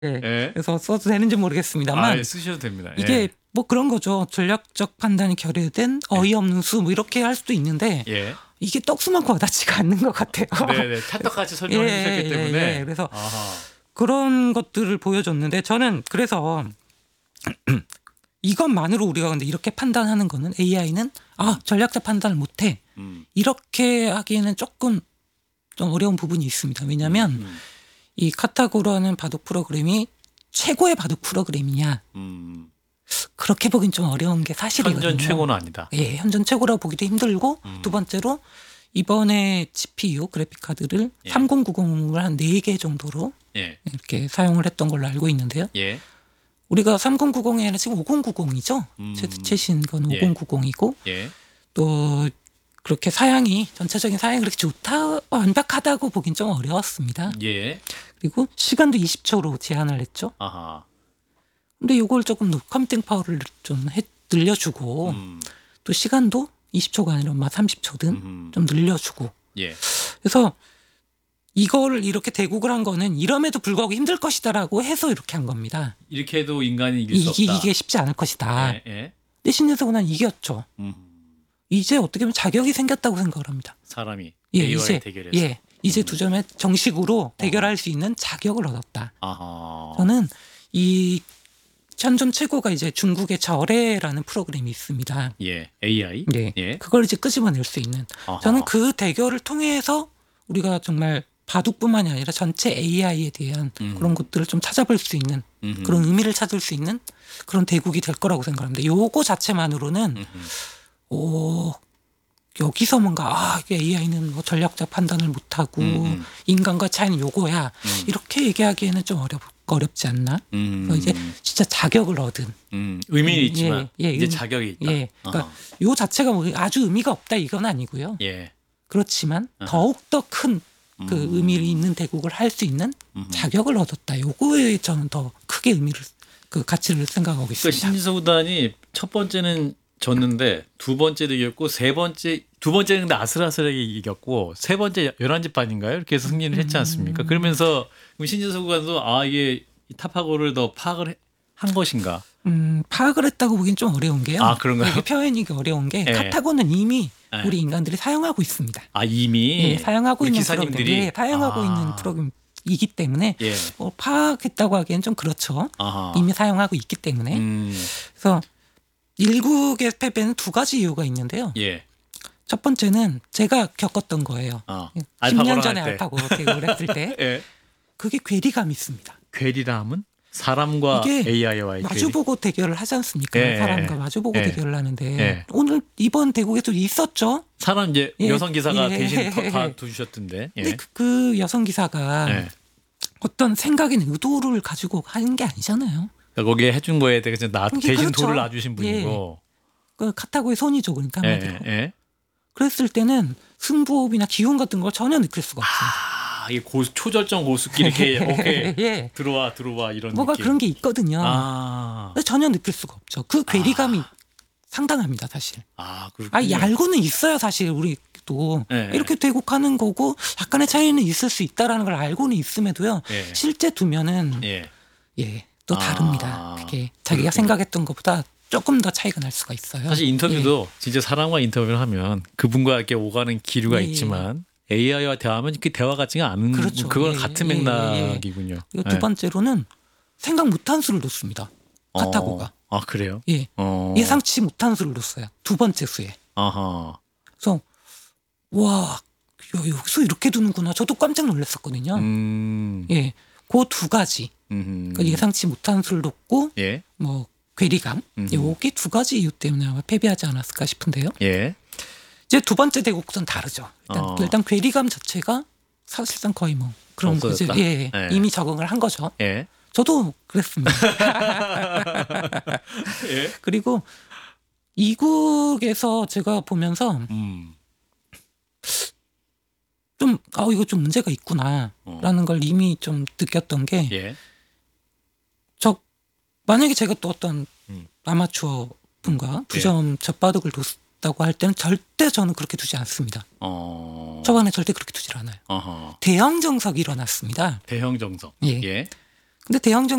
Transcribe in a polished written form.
예. 예. 그래서 써도 되는지 모르겠습니다만 예, 쓰셔도 됩니다. 이게 예. 뭐 그런 거죠. 전략적 판단이 결여된 어이없는 수 뭐 이렇게 할 수도 있는데 예. 이게 떡수만큼 와닿지가 않는 것 같아요. 네네. 찰떡같이 설명을 예, 해주셨기 예, 때문에. 예. 그래서 아하. 그런 것들을 보여줬는데 저는 그래서 이것만으로 우리가 근데 이렇게 판단하는 거는 AI는 전략적 판단을 못해. 이렇게 하기에는 조금 좀 어려운 부분이 있습니다. 왜냐하면 이 카타고라는 바둑 프로그램이 최고의 바둑 프로그램이냐 그렇게 보긴 좀 어려운 게 사실이거든요. 현존 최고는 아니다. 예, 현존 최고라고 보기도 힘들고 두 번째로 이번에 GPU 그래픽 카드를 예. 3090을 한 4개 정도로 예. 이렇게 사용을 했던 걸로 알고 있는데요. 예. 우리가 3090이 아니라 지금 5090이죠. 최신 건 예. 5090이고 예. 또 그렇게 사양이 전체적인 사양이 그렇게 좋다 완벽하다고 보긴 좀 어려웠습니다. 예. 그리고 시간도 20초로 제한을 했죠. 아하. 근데 이걸 조금 컴퓨팅 파워를 좀 늘려주고 또 시간도 20초가 아니라 30초든 좀 늘려주고 예. 그래서 이거를 이렇게 대국을 한 거는 이럼에도 불구하고 힘들 것이다라고 해서 이렇게 한 겁니다. 이렇게 해도 인간이 이길 수 없다. 이게 쉽지 않을 것이다. 예. 예. 근데 신윤석은 난 이겼죠. 음. 이제 어떻게 보면 자격이 생겼다고 생각을 합니다. 사람이 예, AI와의 대결에서. 이제 두 점에 정식으로 대결할 수 있는 자격을 얻었다. 아하. 저는 이 현존 최고가 이제 중국의 저래라는 프로그램이 있습니다. 예. AI. 예. 예. 그걸 이제 끄집어낼 수 있는. 아하. 저는 그 대결을 통해서 우리가 정말 바둑뿐만이 아니라 전체 AI에 대한 그런 것들을 좀 찾아볼 수 있는 그런 의미를 찾을 수 있는 그런 대국이 될 거라고 생각합니다. 요거 자체만으로는 여기서 뭔가 이게 AI는 뭐 전략적 판단을 못하고 인간과 차이는 요거야 이렇게 얘기하기에는 좀 어렵지 않나? 그래서 이제 진짜 자격을 얻은 의미는 있지만 이제 의미, 자격이 있다. 예, 그러니까 요 자체가 뭐 아주 의미가 없다 이건 아니고요. 예. 그렇지만 더욱 더 큰 그 의미를 있는 대국을 할 수 있는 자격을 얻었다. 요거에 저는 더 크게 의미를 그 가치를 생각하고 그러니까 있습니다. 신진서 구단이 첫 번째는 졌는데 두 번째도 이겼고 두 번째는 근데 아슬아슬하게 이겼고 세 번째 11집 반인가요? 이렇게 해서 승리를 했지 않습니까? 그러면서 신진서 구단도 이게 탑하고를 더 파악을 한 것인가? 파악을 했다고 보긴 좀 어려운 게요. 그런가요? 이게 표현이 어려운 게 예. 카타고는 이미 예. 우리 인간들이 사용하고 있습니다. 이미 예, 사용하고 우리 있는 기사님들이 사용하고 있는 프로그램이기 때문에 예. 파악했다고 하기엔 좀 그렇죠. 아하. 이미 사용하고 있기 때문에. 그래서 일국의 패배는 두 가지 이유가 있는데요. 예. 첫 번째는 제가 겪었던 거예요. 10년 알파고랑 전에 할 때. 알파고 대결을 했을 때 예. 그게 괴리감이 있습니다. 괴리람은 사람과 이게 AI와의 마주보고 대결을 하지 않습니까? 예, 사람과 마주보고 예. 대결을 하는데 예. 오늘 이번 대국에도 있었죠. 사람 이제 예. 여성 기사가 예. 대신 다 두셨던데. 예. 근데 그 여성 기사가 예. 어떤 생각이나 의도를 가지고 하는 게 아니잖아요. 그러니까 거기에 해준 거에 대해서 대신 그렇죠. 돌을 놔주신 분이고. 그 카타고의 손이죠. 그러니까 한마디로. 예. 그랬을 때는 승부호흡이나 기운 같은 걸 전혀 느낄 수가 없습니다. 이게 초절정 고수끼리 이렇게 오케이 예. 들어와 이런 뭐가 느낌. 그런 게 있거든요. 근데 전혀 느낄 수가 없죠. 그 괴리감이 상당합니다, 사실. 그렇군요. 알고는 있어요, 사실 우리도 예. 이렇게 대국하는 거고 약간의 차이는 있을 수 있다라는 걸 알고는 있음에도요. 예. 실제 두면은 또 다릅니다. 그게 자기가 생각했던 것보다 조금 더 차이가 날 수가 있어요. 사실 인터뷰도 진짜 사람과 인터뷰를 하면 그분과 이렇게 오가는 기류가 있지만 AI와 대화하면 그 대화 같지가 않은 그렇죠. 그건 같은 맥락이군요. 그리고 두 번째로는 생각 못한 수를 놓습니다. 카타고가. 그래요? 예. 예상치 못한 수를 놓았어요. 두 번째 수에. 아하. 그래서 여기서 이렇게 두는구나. 저도 깜짝 놀랐었거든요. 예. 그 두 가지. 그러니까 예상치 못한 수를 놓고 예. 뭐 괴리감. 요게 두 가지 이유 때문에 아마 패배하지 않았을까 싶은데요. 예. 이제 두 번째 대국전 다르죠. 일단 괴리감 자체가 사실상 거의 뭐 그런 거죠. 없어졌다? 이미 적응을 한 거죠. 예. 저도 그랬습니다. 예. 그리고 이국에서 제가 보면서 좀 이거 좀 문제가 있구나라는 걸 이미 좀 느꼈던 게 예. 만약에 제가 또 어떤 아마추어 분과 두 점 젖바둑을 뒀다고 할 때는 절대 저는 그렇게 두지 않습니다. 초반에 절대 그렇게 두질 않아요. 대형 정석이 일어났습니다. 대형 정석. 예. 근데 대형